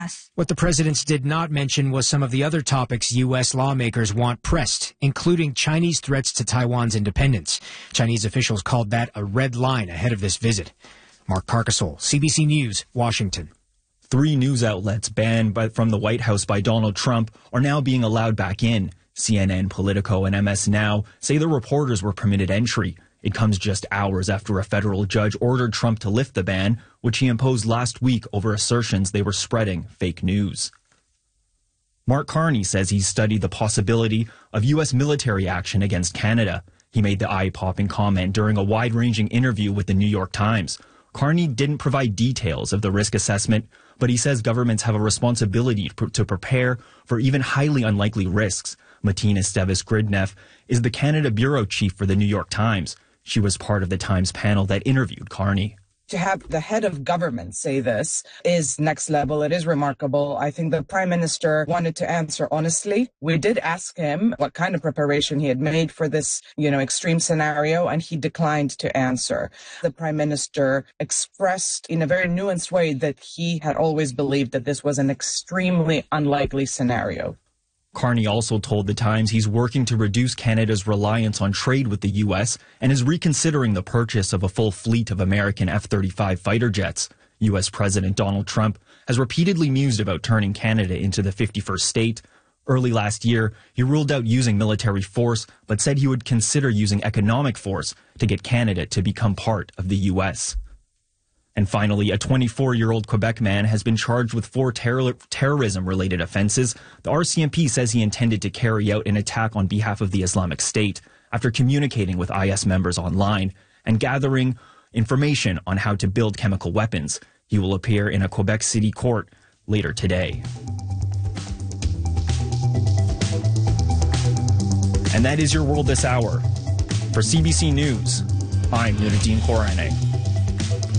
What the presidents did not mention was some of the other topics U.S. lawmakers want pressed, including Chinese threats to Taiwan's independence. Chinese officials called that a red line ahead of this visit. Mark Carcasole, CBC News, Washington. 3 news outlets banned from the White House by Donald Trump are now being allowed back in. CNN, Politico, and MS Now say the reporters were permitted entry. It comes just hours after a federal judge ordered Trump to lift the ban, which he imposed last week over assertions they were spreading fake news. Mark Carney says he's studied the possibility of U.S. military action against Canada. He made the eye-popping comment during a wide-ranging interview with the New York Times. Carney didn't provide details of the risk assessment, but he says governments have a responsibility to prepare for even highly unlikely risks. Martina Esteves-Gridneff is the Canada bureau chief for the New York Times. She was part of the Times panel that interviewed Carney. To have the head of government say this is next level. It is remarkable. I think the prime minister wanted to answer honestly. We did ask him what kind of preparation he had made for this, extreme scenario, and he declined to answer. The prime minister expressed in a very nuanced way that he had always believed that this was an extremely unlikely scenario. Carney also told the Times he's working to reduce Canada's reliance on trade with the U.S. and is reconsidering the purchase of a full fleet of American F-35 fighter jets. U.S. President Donald Trump has repeatedly mused about turning Canada into the 51st state. Early last year, he ruled out using military force, but said he would consider using economic force to get Canada to become part of the U.S. And finally, a 24-year-old Quebec man has been charged with 4 terrorism-related offenses. The RCMP says he intended to carry out an attack on behalf of the Islamic State after communicating with IS members online and gathering information on how to build chemical weapons. He will appear in a Quebec City court later today. And that is your world this hour. For CBC News, I'm Nuruddin Korane.